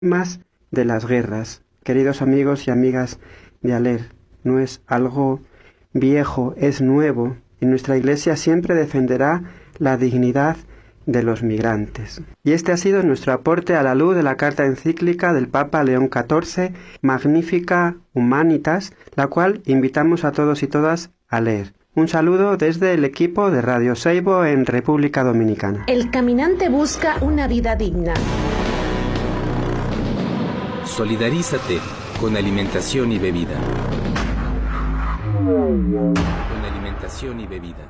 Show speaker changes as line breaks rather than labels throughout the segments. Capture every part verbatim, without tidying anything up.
Más de las guerras. Queridos amigos y amigas de Aler, no es algo viejo, es nuevo, y nuestra Iglesia siempre defenderá la dignidad de los migrantes. Y este ha sido nuestro aporte a la luz de la carta encíclica del Papa León catorce, Magnificat Humanitas, la cual invitamos a todos y todas a leer. Un saludo desde el equipo de Radio Seibo en República Dominicana.
El caminante busca una vida digna.
Solidarízate con alimentación y bebida. Con alimentación y bebida.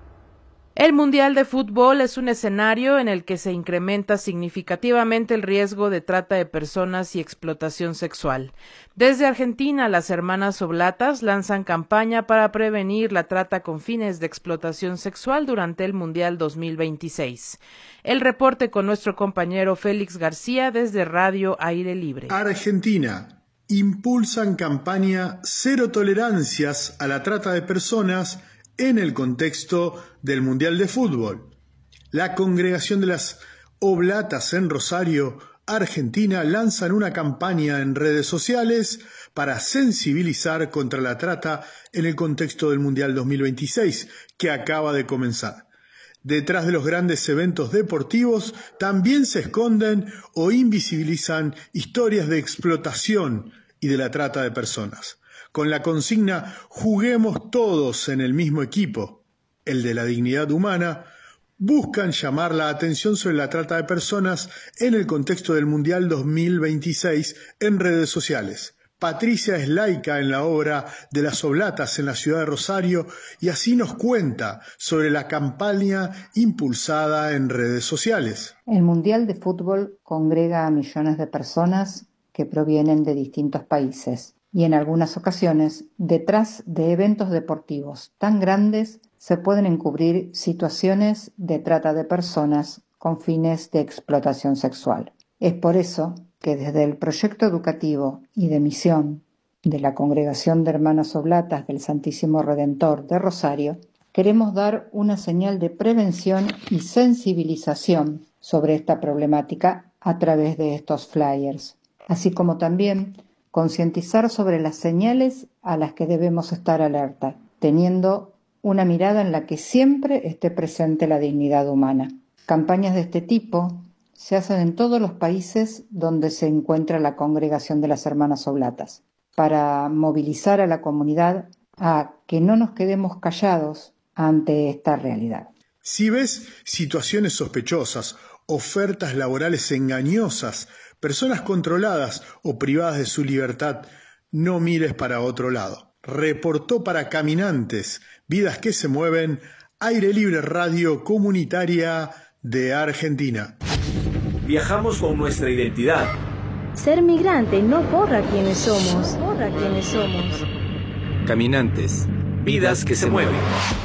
El Mundial de Fútbol es un escenario en el que se incrementa significativamente el riesgo de trata de personas y explotación sexual. Desde Argentina, las hermanas Oblatas lanzan campaña para prevenir la trata con fines de explotación sexual durante el Mundial dos mil veintiséis. El reporte con nuestro compañero Félix García desde Radio Aire Libre.
Argentina. Impulsan campaña Cero Tolerancias a la Trata de Personas en el contexto del Mundial de Fútbol. La Congregación de las Oblatas en Rosario, Argentina, lanzan una campaña en redes sociales para sensibilizar contra la trata en el contexto del Mundial dos mil veintiséis, que acaba de comenzar. Detrás de los grandes eventos deportivos también se esconden o invisibilizan historias de explotación y de la trata de personas. Con la consigna "Juguemos todos en el mismo equipo", el de la dignidad humana, buscan llamar la atención sobre la trata de personas en el contexto del Mundial dos mil veintiséis en redes sociales. Patricia es laica en la obra de las Oblatas en la ciudad de Rosario y así nos cuenta sobre la campaña impulsada en redes sociales.
El Mundial de Fútbol congrega a millones de personas que provienen de distintos países y en algunas ocasiones, detrás de eventos deportivos tan grandes, se pueden encubrir situaciones de trata de personas con fines de explotación sexual. Es por eso que desde el proyecto educativo y de misión de la Congregación de Hermanas Oblatas del Santísimo Redentor de Rosario, queremos dar una señal de prevención y sensibilización sobre esta problemática a través de estos flyers, así como también concientizar sobre las señales a las que debemos estar alerta, teniendo una mirada en la que siempre esté presente la dignidad humana. Campañas de este tipo se hacen en todos los países donde se encuentra la Congregación de las Hermanas Oblatas, para movilizar a la comunidad a que no nos quedemos callados ante esta realidad.
Si ves situaciones sospechosas, ofertas laborales engañosas, personas controladas o privadas de su libertad, no mires para otro lado. Reportó para Caminantes, Vidas que se mueven, Aire Libre Radio Comunitaria de Argentina.
Viajamos con nuestra identidad.
Ser migrante no borra quiénes somos, borra quiénes somos.
Caminantes, vidas que se mueven.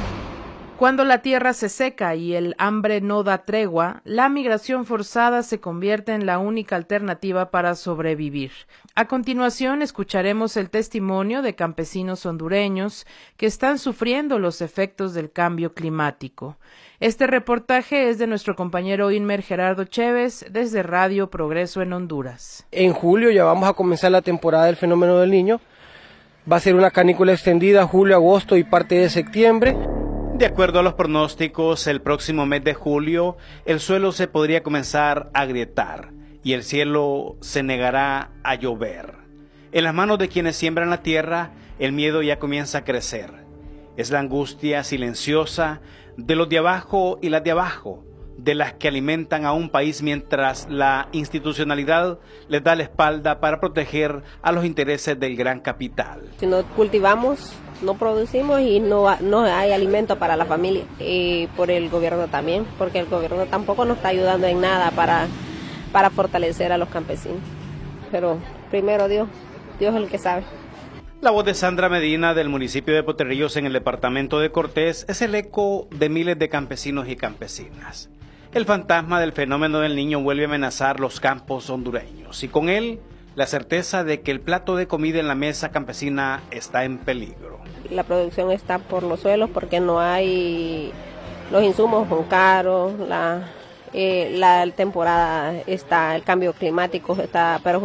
Cuando la tierra se seca y el hambre no da tregua, la migración forzada se convierte en la única alternativa para sobrevivir. A continuación, escucharemos el testimonio de campesinos hondureños que están sufriendo los efectos del cambio climático. Este reportaje es de nuestro compañero Inmer Gerardo Chévez desde Radio Progreso en Honduras.
En julio ya vamos a comenzar la temporada del fenómeno del Niño. Va a ser una canícula extendida julio, agosto y parte de septiembre.
De acuerdo a los pronósticos, el próximo mes de julio el suelo se podría comenzar a agrietar y el cielo se negará a llover. En las manos de quienes siembran la tierra, el miedo ya comienza a crecer. Es la angustia silenciosa de los de abajo y las de abajo, de las que alimentan a un país mientras la institucionalidad les da la espalda para proteger a los intereses del gran capital.
Si no cultivamos, no producimos y no, no hay alimento para la familia. Y por el gobierno también, porque el gobierno tampoco nos está ayudando en nada para, para fortalecer a los campesinos. Pero primero Dios, Dios es el que sabe.
La voz de Sandra Medina del municipio de Potrerillos en el departamento de Cortés es el eco de miles de campesinos y campesinas. El fantasma del fenómeno del Niño vuelve a amenazar los campos hondureños y con él la certeza de que el plato de comida en la mesa campesina está en peligro.
La producción está por los suelos porque no hay, los insumos son caros, la, eh, la temporada está, el cambio climático está perjudicando